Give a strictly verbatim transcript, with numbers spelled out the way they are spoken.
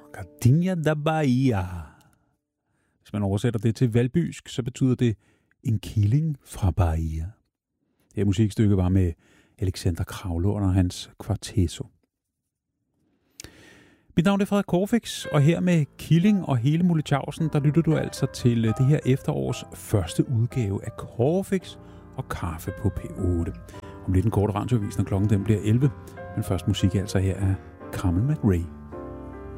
Gardinha da Bahia. Hvis man oversætter det til valbysk, så betyder det en killing fra Bahia. Det her musikstykke var med Alexander Kravlund og hans Quarteto. Mit navn er Frederik Corfix, og her med Killing og hele Mulletjavsen, der lytter du altså til det her efterårs første udgave af Corfix og Kaffe på P otte. Om lidt en kort radioavis, når klokken den bliver elleve, men først musik altså her af Carmen McRae.